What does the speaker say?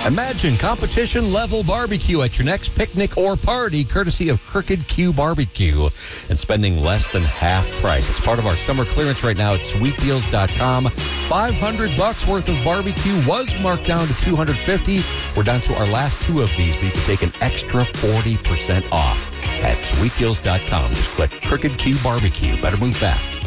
Imagine competition-level barbecue at your next picnic or party, courtesy of Crooked Q Barbecue, and spending less than half price. It's part of our summer clearance right now at sweetdeals.com. $500 worth of barbecue was marked down to $250. We're down to our last two of these, but you can take an extra 40% off at sweetdeals.com. Just click Crooked Q Barbecue. Better move fast.